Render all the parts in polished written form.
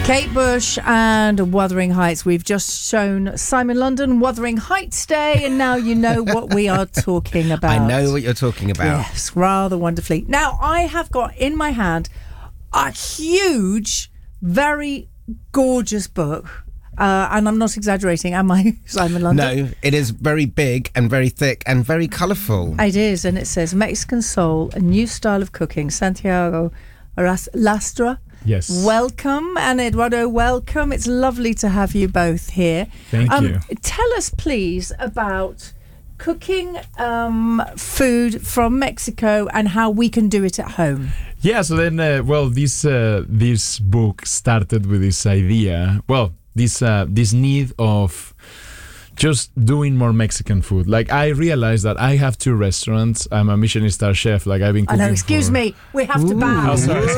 Kate Bush and Wuthering Heights. We've just shown Simon London Wuthering Heights Day, and now you know what we are talking about. I know what you're talking about. Yes, rather wonderfully. Now, I have got in my hand a huge, very gorgeous book. And I'm not exaggerating, am I, Simon London? No, it is very big and very thick and very colourful. It is, and it says Mexican Soul, a new style of cooking. Santiago Lastra. Yes. Welcome, and Eduardo, welcome. It's lovely to have you both here. Thank you. Tell us, please, about cooking food from Mexico and how we can do it at home. Yeah, so then, this book started with this idea. Well, this need of just doing more Mexican food. Like, I realized that I have 2 restaurants. I'm a Michelin star chef. Like, I've been cooking. I know. Excuse me. We have to bow. Oh, sorry.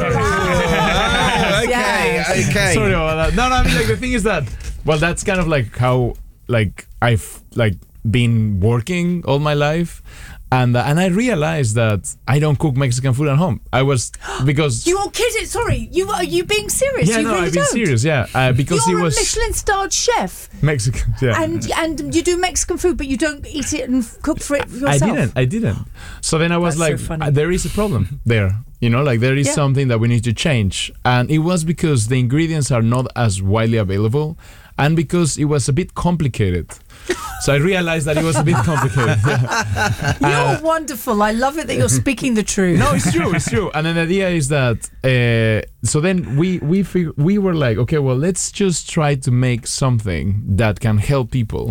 Okay. Sorry about that. No, I mean, like, the thing is that, well, that's kind of like how, like, I've like been working all my life. And I realized that I don't cook Mexican food at home. I was because you all kidding? Sorry, are you being serious? Yeah, you no, really I've been don't. serious. Yeah, because You're it was a Michelin-starred chef, Mexican. Yeah, and you do Mexican food, but you don't eat it and cook for it yourself. I didn't. So then I was That's so like, funny. there is a problem there. You know, like there is something that we need to change, and it was because the ingredients are not as widely available, and because it was a bit complicated. So I realized that it was a bit complicated. You're wonderful. I love it that you're speaking the truth. No, it's true. And then the idea is that so then we were like, okay, well, let's just try to make something that can help people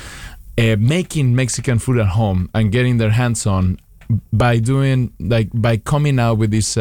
making Mexican food at home and getting their hands on by coming out with this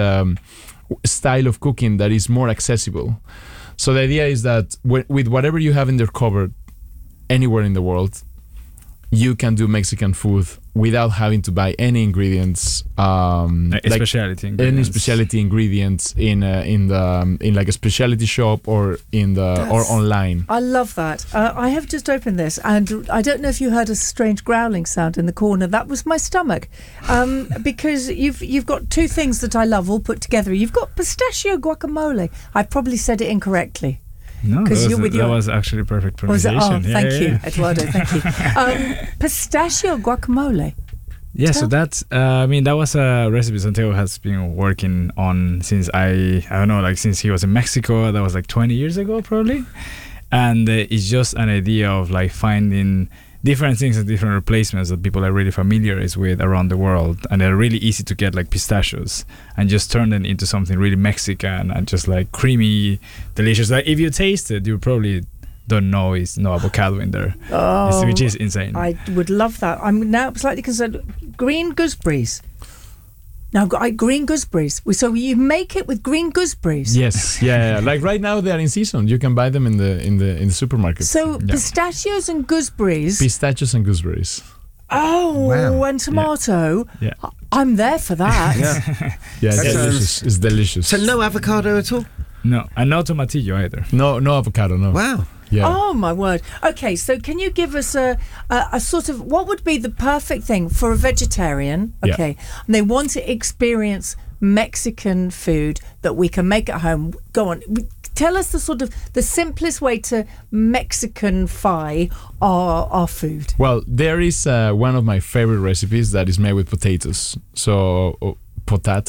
style of cooking that is more accessible. So the idea is that with whatever you have in your cupboard anywhere in the world, you can do Mexican food without having to buy any ingredients, specialty ingredients. Any specialty ingredients in like a specialty shop or or online. I love that. I have just opened this, and I don't know if you heard a strange growling sound in the corner. That was my stomach, because you've got 2 things that I love all put together. You've got pistachio guacamole. I probably said it incorrectly. No, that was actually perfect pronunciation. Thank you, Eduardo. Thank you. Pistachio guacamole. Yeah, so that's that was a recipe Santiago has been working on since since he was in Mexico. That was like 20 years ago probably, and it's just an idea of like finding different things and different replacements that people are really familiar with around the world, and they're really easy to get, like pistachios, and just turn them into something really Mexican and just like creamy, delicious. Like if you taste it, you probably don't know it's no avocado in there, which is insane. I would love that. I'm now slightly concerned. Green gooseberries. Now, green gooseberries. So you make it with green gooseberries. Yes, yeah. Like right now they are in season. You can buy them in the supermarket. So pistachios and gooseberries. Pistachios and gooseberries. Oh, wow. And tomato. Yeah. I'm there for that. Yeah, it's delicious. It's delicious. So no avocado at all? No, and no tomatillo either. No avocado. No. Wow. Yeah. Oh my word. Okay, so can you give us a sort of what would be the perfect thing for a vegetarian? Okay, and they want to experience Mexican food that we can make at home. Go on, tell us the simplest way to Mexicanify our food. Well, there is one of my favorite recipes that is made with potatoes. So potato.